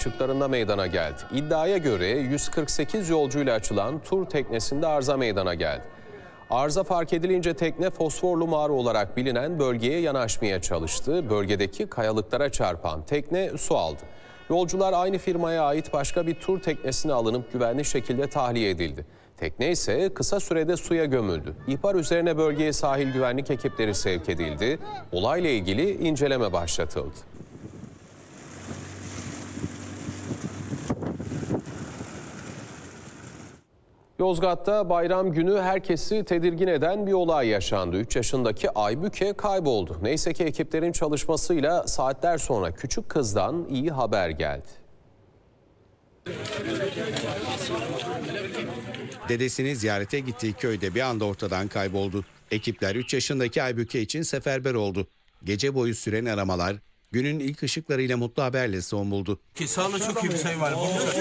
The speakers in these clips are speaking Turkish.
açıklarında meydana geldi. İddiaya göre 148 yolcuyla açılan tur teknesinde arıza meydana geldi. Arıza fark edilince tekne Fosforlu Mağara olarak bilinen bölgeye yanaşmaya çalıştı. Bölgedeki kayalıklara çarpan tekne su aldı. Yolcular aynı firmaya ait başka bir tur teknesine alınıp güvenli şekilde tahliye edildi. Tekne ise kısa sürede suya gömüldü. İhbar üzerine bölgeye sahil güvenlik ekipleri sevk edildi. Olayla ilgili inceleme başlatıldı. Yozgat'ta bayram günü herkesi tedirgin eden bir olay yaşandı. 3 yaşındaki Aybüke kayboldu. Neyse ki ekiplerin çalışmasıyla saatler sonra küçük kızdan iyi haber geldi. Dedesini ziyarete gittiği köyde bir anda ortadan kayboldu. Ekipler 3 yaşındaki Aybüke için seferber oldu. Gece boyu süren aramalar günün ilk ışıklarıyla mutlu haberle son buldu. Sağlığı çok iyi bir şey var.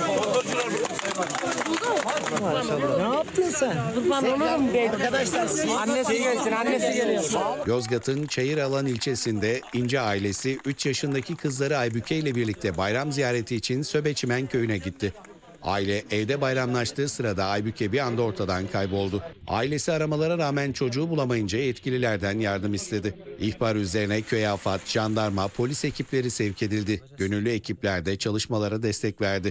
Ne yaptın sen? Kurban olurum arkadaşlar. Annesi gelsin, annesi geliyor. Yozgat'ın Çayıralan ilçesinde İnce ailesi 3 yaşındaki kızları Aybüke ile birlikte bayram ziyareti için Söbeçimen köyüne gitti. Aile evde bayramlaştığı sırada Aybüke bir anda ortadan kayboldu. Ailesi aramalara rağmen çocuğu bulamayınca yetkililerden yardım istedi. İhbar üzerine köy AFAD, jandarma, polis ekipleri sevk edildi. Gönüllü ekipler de çalışmalara destek verdi.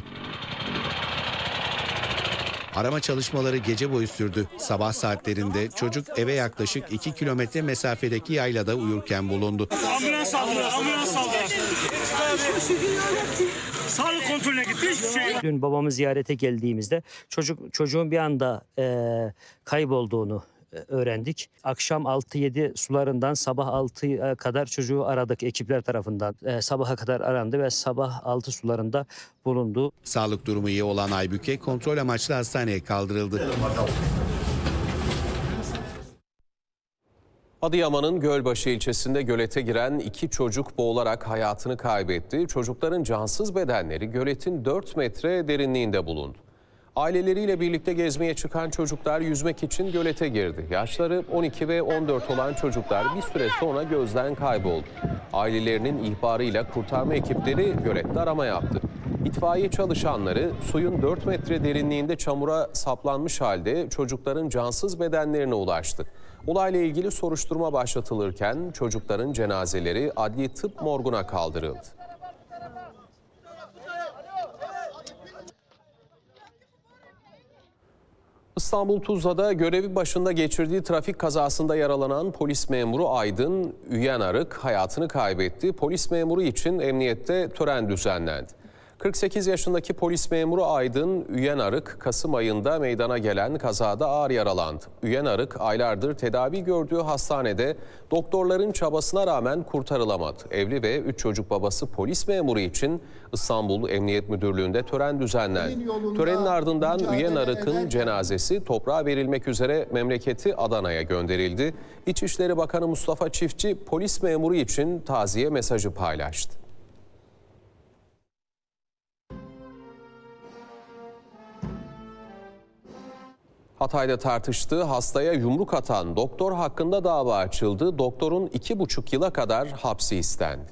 Arama çalışmaları gece boyu sürdü. Sabah saatlerinde çocuk eve yaklaşık 2 kilometre mesafedeki yaylada uyurken bulundu. Ambulans aldılar, ambulans aldılar. Sağlık kontrolüne gitti, hiçbir şey yok. Dün babamı ziyarete geldiğimizde çocuğun bir anda kaybolduğunu öğrendik. Akşam 6-7 sularından sabah 6'ya kadar çocuğu aradık ekipler tarafından. Sabaha kadar arandı ve sabah 6 sularında bulundu. Sağlık durumu iyi olan Aybüke kontrol amaçlı hastaneye kaldırıldı. Adıyaman'ın Gölbaşı ilçesinde gölete giren 2 çocuk boğularak hayatını kaybetti. Çocukların cansız bedenleri göletin 4 metre derinliğinde bulundu. Aileleriyle birlikte gezmeye çıkan çocuklar yüzmek için gölete girdi. Yaşları 12 ve 14 olan çocuklar bir süre sonra gözden kayboldu. Ailelerinin ihbarıyla kurtarma ekipleri gölette arama yaptı. İtfaiye çalışanları suyun 4 metre derinliğinde çamura saplanmış halde çocukların cansız bedenlerine ulaştı. Olayla ilgili soruşturma başlatılırken çocukların cenazeleri adli tıp morguna kaldırıldı. İstanbul Tuzla'da görevi başında geçirdiği trafik kazasında yaralanan polis memuru Aydın Üyenarık hayatını kaybetti. Polis memuru için emniyette tören düzenlendi. 48 yaşındaki polis memuru Aydın Üyenarık, Kasım ayında meydana gelen kazada ağır yaralandı. Üyenarık aylardır tedavi gördüğü hastanede doktorların çabasına rağmen kurtarılamadı. Evli ve 3 çocuk babası polis memuru için İstanbul Emniyet Müdürlüğü'nde tören düzenlendi. Törenin ardından Üyenarık'ın cenazesi toprağa verilmek üzere memleketi Adana'ya gönderildi. İçişleri Bakanı Mustafa Çiftçi polis memuru için taziye mesajı paylaştı. Hatay'da tartıştığı hastaya yumruk atan doktor hakkında dava açıldı. Doktorun 2,5 yıla kadar hapsi istendi.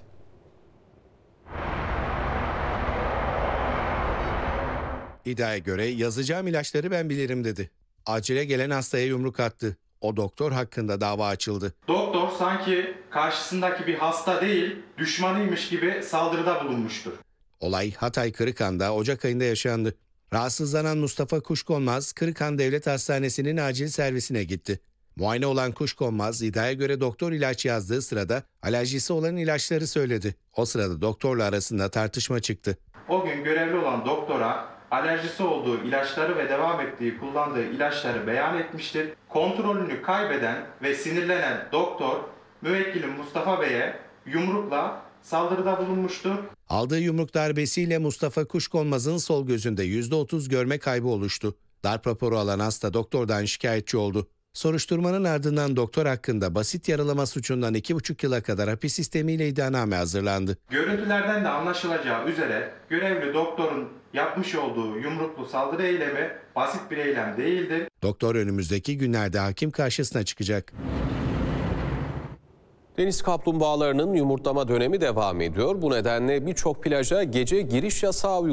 İddiaya göre yazacağım ilaçları ben bilirim dedi. Acile gelen hastaya yumruk attı. O doktor hakkında dava açıldı. Doktor sanki karşısındaki bir hasta değil, düşmanıymış gibi saldırıda bulunmuştur. Olay Hatay Kırıkhan'da Ocak ayında yaşandı. Rahatsızlanan Mustafa Kuşkonmaz, Kırıkhan Devlet Hastanesi'nin acil servisine gitti. Muayene olan Kuşkonmaz, iddiaya göre doktor ilaç yazdığı sırada alerjisi olan ilaçları söyledi. O sırada doktorla arasında tartışma çıktı. O gün görevli olan doktora alerjisi olduğu ilaçları ve devam ettiği kullandığı ilaçları beyan etmiştir. Kontrolünü kaybeden ve sinirlenen doktor, müvekkilim Mustafa Bey'e yumrukla saldırıda bulunmuştur. Aldığı yumruk darbesiyle Mustafa Kuşkonmaz'ın sol gözünde %30 görme kaybı oluştu. Darp raporu alan hasta doktordan şikayetçi oldu. Soruşturmanın ardından doktor hakkında basit yaralama suçundan 2,5 yıla kadar hapis sistemiyle iddianame hazırlandı. Görüntülerden de anlaşılacağı üzere görevli doktorun yapmış olduğu yumruklu saldırı eylemi basit bir eylem değildir. Doktor önümüzdeki günlerde hakim karşısına çıkacak. Deniz kaplumbağalarının yumurtlama dönemi devam ediyor. Bu nedenle birçok plaja gece giriş yasağı